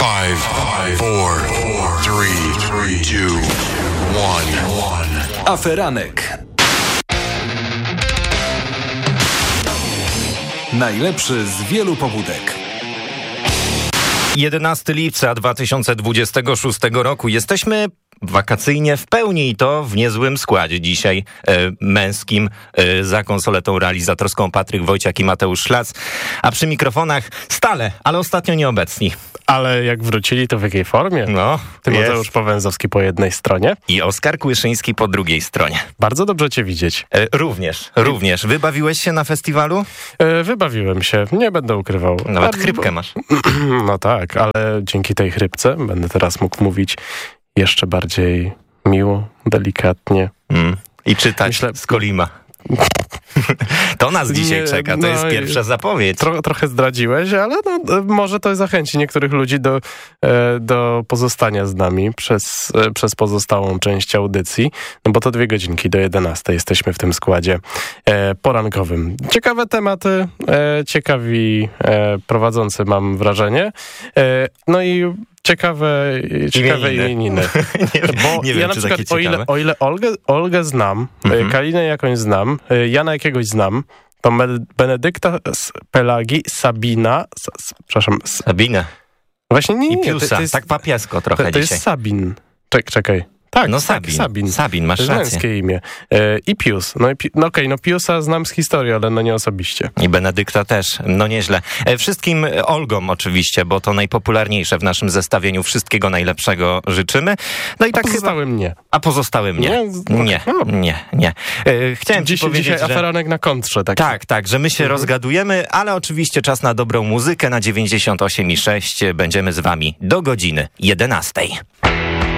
5, 4, 3, 2, 1. Aferanek. Najlepszy z wielu pobudek. 11 lipca 2026 roku. Jesteśmy wakacyjnie w pełni i to w niezłym składzie dzisiaj męskim. Za konsoletą realizatorską Patryk Wojciak i Mateusz Szlac, a przy mikrofonach stale, ale ostatnio nieobecni. Ale jak wrócili, to w jakiej formie? No, Tymoteusz Powęzowski po jednej stronie. I Oskar Kłyszyński po drugiej stronie. Bardzo dobrze cię widzieć. Również. Wybawiłeś się na festiwalu? Wybawiłem się, nie będę ukrywał. Nawet chrypkę masz. No tak, ale dzięki tej chrypce będę teraz mógł mówić jeszcze bardziej miło, delikatnie. I czytać z Kolima. To nas dzisiaj czeka, to jest pierwsza zapowiedź. Trochę zdradziłeś, ale może to zachęci niektórych ludzi do pozostania z nami przez pozostałą część audycji, no bo to 2 godzinki do 11 jesteśmy w tym składzie porankowym. Ciekawe tematy, ciekawi prowadzący, mam wrażenie. No i ciekawe imieniny. nie wiem, ja na przykład o ile Olgę znam, Kalinę jakąś znam, Jana jakiegoś znam, to Benedykta Pelagi, Sabina, Sabina. Właśnie nie. I Piusa, to jest, tak papiesko trochę to dzisiaj. To jest Sabin. Czekaj. Tak, no Sabin. Sabin, masz rację. Męskie imię. I Pius. No Piusa znam z historii, ale no nie osobiście. I Benedykta też, no nieźle. Wszystkim Olgom oczywiście, bo to najpopularniejsze w naszym zestawieniu. Wszystkiego najlepszego życzymy. No i tak pozostałym nie. A pozostałym nie. Nie. Chciałem ci powiedzieć, dzisiaj aferanek na kontrze. Tak, że my się rozgadujemy, ale oczywiście czas na dobrą muzykę. Na 98,6 będziemy z wami do godziny 11.